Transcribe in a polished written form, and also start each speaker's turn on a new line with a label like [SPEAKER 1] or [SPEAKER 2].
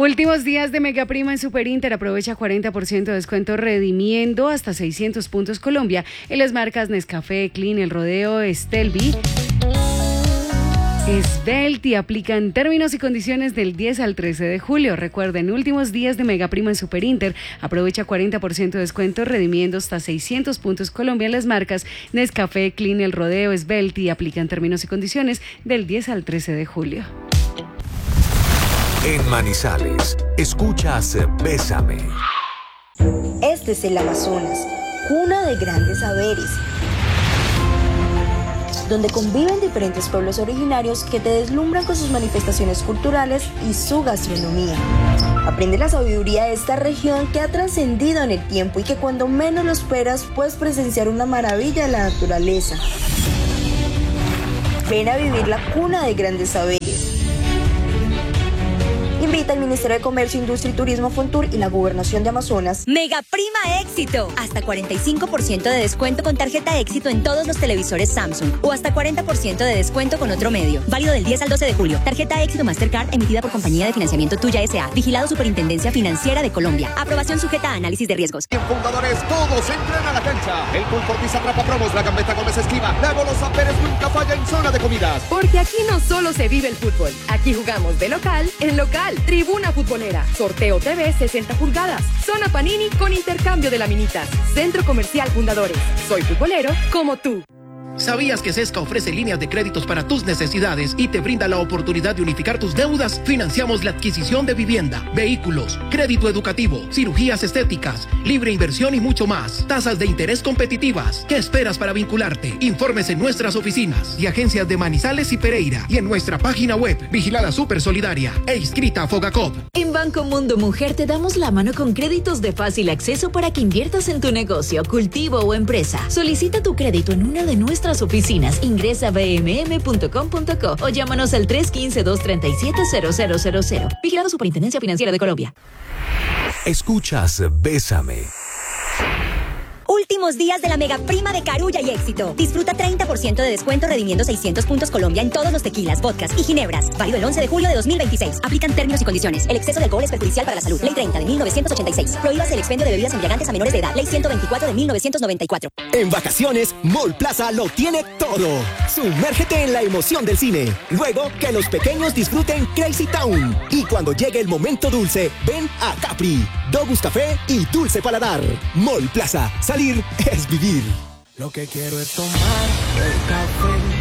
[SPEAKER 1] Últimos días de Mega Prima en Super Inter. Aprovecha 40% de descuento redimiendo hasta 600 puntos Colombia en las marcas Nescafé, Clean, El Rodeo, Stelvi, Svelti. Aplican términos y condiciones del 10 al 13 de julio. Recuerden, últimos días de Mega Prima en Super Inter. Aprovecha 40% de descuento redimiendo hasta 600 puntos Colombia en las marcas Nescafé, Clean, El Rodeo, Svelti. Aplican términos y condiciones del 10 al 13 de julio.
[SPEAKER 2] En Manizales, escuchas Bésame.
[SPEAKER 3] Este es el Amazonas, cuna de grandes saberes, donde conviven diferentes pueblos originarios que te deslumbran con sus manifestaciones culturales y su gastronomía. Aprende la sabiduría de esta región que ha trascendido en el tiempo y que cuando menos lo esperas puedes presenciar una maravilla de la naturaleza. Ven a vivir la cuna de grandes saberes. Invita al Ministerio de Comercio, Industria y Turismo, Fontur y la Gobernación de Amazonas.
[SPEAKER 4] Mega Prima Éxito. Hasta 45% de descuento con tarjeta Éxito en todos los televisores Samsung. O hasta 40% de descuento con otro medio. Válido del 10 al 12 de julio. Tarjeta Éxito Mastercard emitida por Compañía de Financiamiento Tuya S.A. Vigilado Superintendencia Financiera de Colombia. Aprobación sujeta a análisis de riesgos.
[SPEAKER 5] En Fundadores todos entran a la cancha. El Pulpo Ortiz atrapa promos, la Gambetta Gómez esquiva. La Golosa Pérez nunca falla en zona de comidas.
[SPEAKER 6] Porque aquí no solo se vive el fútbol. Aquí jugamos de local en local. Tribuna Futbolera, Sorteo TV 60 pulgadas, Zona Panini con intercambio de laminitas, Centro Comercial Fundadores. Soy futbolero como tú.
[SPEAKER 7] ¿Sabías que Sesca ofrece líneas de créditos para tus necesidades y te brinda la oportunidad de unificar tus deudas? Financiamos la adquisición de vivienda, vehículos, crédito educativo, cirugías estéticas, libre inversión y mucho más. Tasas de interés competitivas. ¿Qué esperas para vincularte? Informes en nuestras oficinas y agencias de Manizales y Pereira y en nuestra página web, vigilada Super Solidaria e inscrita a Fogacop.
[SPEAKER 8] En Banco Mundo Mujer te damos la mano con créditos de fácil acceso para que inviertas en tu negocio, cultivo o empresa. Solicita tu crédito en una de nuestras oficinas. Ingresa a bmm.com.co o llámanos al 315-237-0000. Vigilado Superintendencia Financiera de Colombia.
[SPEAKER 2] Escuchas Bésame.
[SPEAKER 4] Últimos días de la Mega Prima de Carulla y Éxito. Disfruta 30% de descuento redimiendo 600 puntos Colombia en todos los tequilas, vodkas y ginebras. Válido el 11 de julio de 2026. Aplican términos y condiciones. El exceso de alcohol es perjudicial para la salud. Ley 30 de 1986. Prohíbas el expendio de bebidas embriagantes a menores de edad. Ley 124 de 1994.
[SPEAKER 9] En vacaciones, Mall Plaza lo tiene todo. Sumérgete en la emoción del cine. Luego, que los pequeños disfruten Crazy Town. Y cuando llegue el momento dulce, ven a Capri, Dogus Café y Dulce Paladar. Mall Plaza. Salir es vivir.
[SPEAKER 10] Lo que quiero es tomar el café